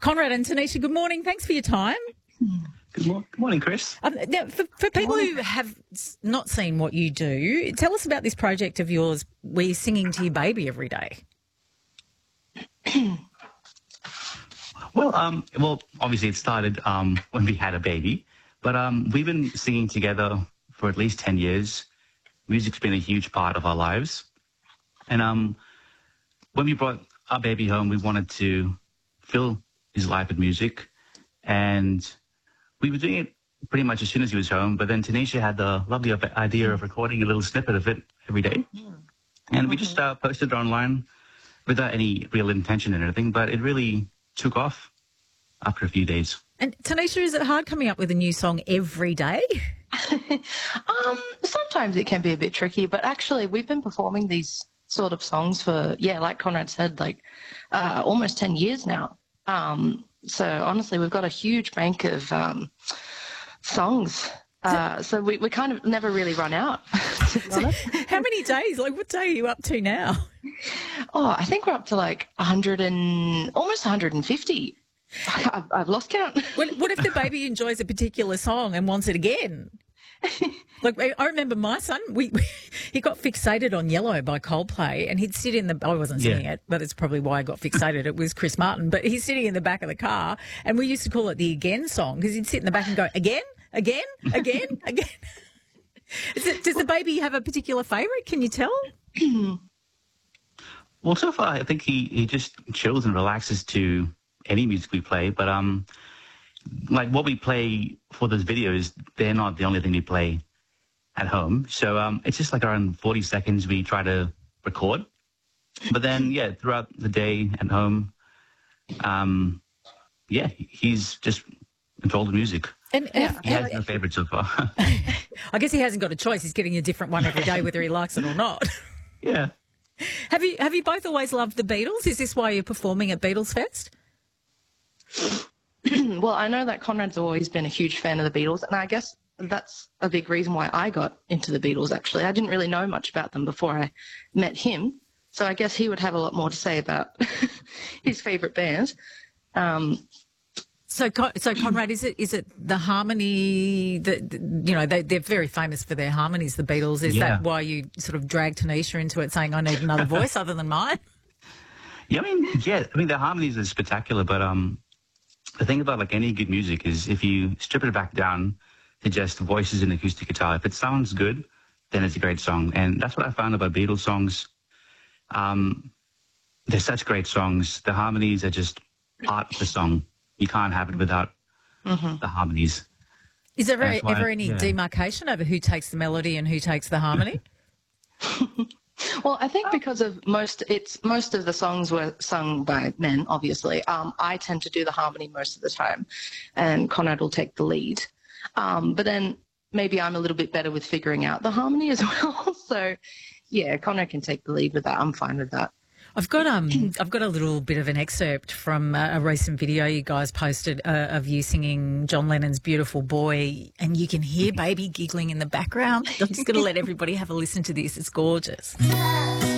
Conrad and Tanisha, good morning. Thanks for your time. Good morning, Chris. Now, for people who have not seen what you do, tell us about this project of yours where you're singing to your baby every day. Well, obviously it started when we had a baby, but we've been singing together for at least 10 years. Music's been a huge part of our lives. And when we brought our baby home, we wanted to fill his life with music. And we were doing it pretty much as soon as he was home. But then Tanisha had the lovely idea of recording a little snippet of it every day. And we just posted it online without any real intention or anything. But it really took off after a few days. And Tanisha, is it hard coming up with a new song every day? Sometimes it can be a bit tricky, but actually we've been performing these sort of songs for, like Conrad said, almost 10 years now. So honestly, we've got a huge bank of songs. So we kind of never really run out, to be honest. How many days? What day are you up to now? Oh, I think we're up to 100 and almost 150. I've lost count. What if the baby enjoys a particular song and wants it again? I remember my son, he got fixated on Yellow by Coldplay, and he'd sit in the, I wasn't singing it, but it's probably why I got fixated. It was Chris Martin, but he's sitting in the back of the car, and we used to call it the Again song, because he'd sit in the back and go, again, again, again, again. Does the baby have a particular favourite? Can you tell? Well, so far, I think he just chills and relaxes to any music we play, but what we play for those videos, they're not the only thing we play at home. So it's just around 40 seconds we try to record. But then, throughout the day at home, he's just enthralled with music. And he has no favourite so far. I guess he hasn't got a choice. He's getting a different one every day, whether he likes it or not. Yeah. Have you both always loved the Beatles? Is this why you're performing at Beatles Fest? Well, I know that Conrad's always been a huge fan of the Beatles, and I guess that's a big reason why I got into the Beatles, actually. I didn't really know much about them before I met him, so I guess he would have a lot more to say about his favourite bands. So Conrad, is it the harmony that they're very famous for their harmonies, the Beatles? Is that why you sort of dragged Tanisha into it, saying I need another voice other than mine? Yeah, I mean the harmonies are spectacular, but the thing about any good music is if you strip it back down to just voices and acoustic guitar, if it sounds good, then it's a great song. And that's what I found about Beatles songs. They're such great songs. The harmonies are just part of the song. You can't have it without the harmonies. Is there ever any demarcation over who takes the melody and who takes the harmony? Well, I think because of most of the songs were sung by men, obviously. I tend to do the harmony most of the time, and Conrad will take the lead. But then maybe I'm a little bit better with figuring out the harmony as well. So, Conrad can take the lead with that. I'm fine with that. I've got a little bit of an excerpt from a recent video you guys posted of you singing John Lennon's Beautiful Boy, and you can hear baby giggling in the background. I'm just going to let everybody have a listen to this. It's gorgeous.